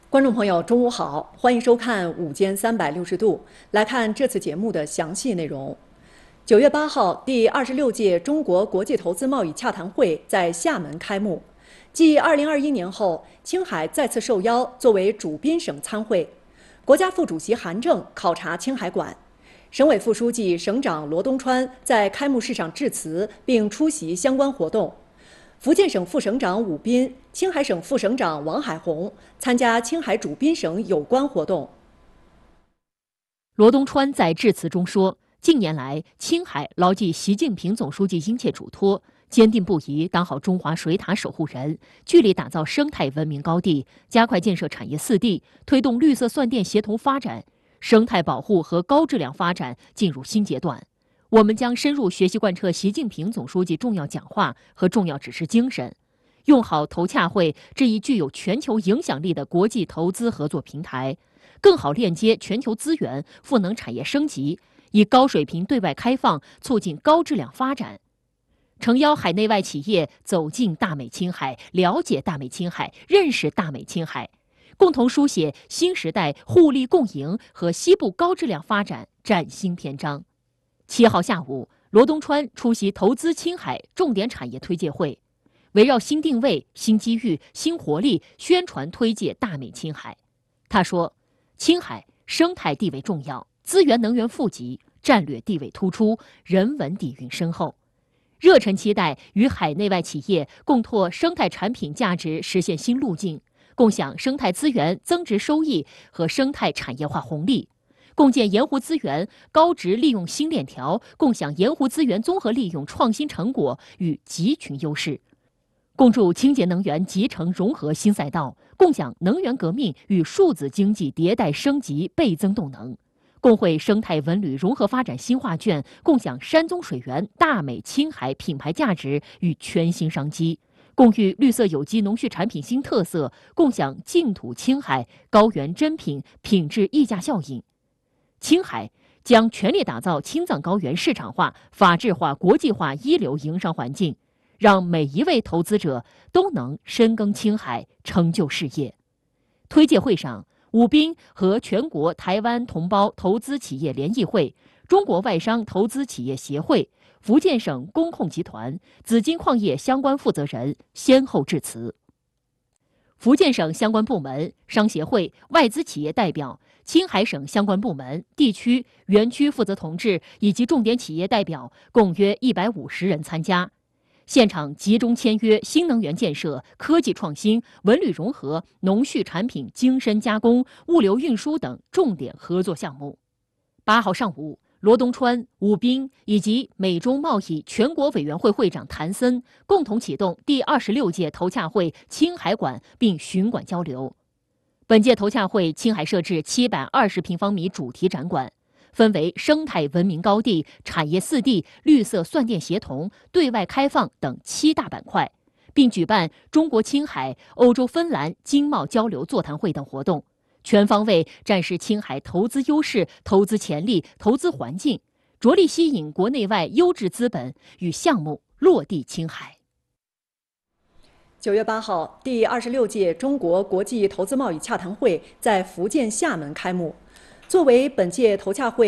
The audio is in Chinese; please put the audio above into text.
观众朋友，中午好，欢迎收看《午间360度》。来看这次节目的详细内容。9月8号，第26届中国国际投资贸易洽谈会在厦门开幕。继2021年后，青海再次受邀作为主宾省参会。国家副主席韩正考察青海馆，省委副书记、省长罗东川在开幕式上致辞并出席相关活动。福建省副省长武斌、青海省副省长王海红参加青海主宾省有关活动。 罗东川在致辞中说，近年来，青海牢记习近平总书记殷切嘱托，坚定不移当好中华水塔守护人，聚力打造生态文明高地，加快建设产业四地，推动绿色蒜电协同发展，生态保护和高质量发展进入新阶段。我们将深入学习贯彻习近平总书记重要讲话和重要指示精神，用好投洽会这一具有全球影响力的国际投资合作平台，更好链接全球资源，赋能产业升级，以高水平对外开放促进高质量发展。诚邀海内外企业走进大美青海，了解大美青海，认识大美青海，共同书写新时代互利共赢和西部高质量发展崭新篇章。7号下午，罗东川出席投资青海重点产业推介会，围绕新定位、新机遇、新活力宣传推介大美青海。他说，青海生态地位重要，资源能源富集，战略地位突出，人文底蕴深厚，热忱期待与海内外企业共拓生态产品价值实现新路径，共享生态资源增值收益和生态产业化红利，共建盐湖资源高值利用新链条，共享盐湖资源综合利用创新成果与集群优势，共筑清洁能源集成融合新赛道，共享能源革命与数字经济迭代升级倍增动能，共绘生态文旅融合发展新画卷，共享山宗水源大美青海品牌价值与全新商机，共育绿色有机农畜产品新特色，共享净土青海高原珍品品质溢价效应。青海将全力打造青藏高原市场化、法治化、国际化一流营商环境，让每一位投资者都能深耕青海，成就事业。推介会上，武斌和全国台湾同胞投资企业联谊会、中国外商投资企业协会、福建省工控集团、紫金矿业相关负责人先后致辞。福建省相关部门、商协会、外资企业代表、青海省相关部门、地区、园区负责同志以及重点企业代表共约150人参加。现场集中签约新能源建设、科技创新、文旅融合、农畜产品精深加工、物流运输等重点合作项目。8号上午，罗东川、武斌以及美中贸易全国委员会会长谭森共同启动第26届投洽会青海馆并巡馆交流。本届投洽会，青海设置720平方米主题展馆，分为生态文明高地、产业四地、绿色蒜电协同、对外开放等7大板块，并举办中国青海、欧洲芬兰经贸交流座谈会等活动，全方位展示青海投资优势、投资潜力、投资环境，着力吸引国内外优质资本与项目落地青海。 9月8号，第26届中国国际投资贸易洽谈会在福建厦门开幕。作为本届投洽会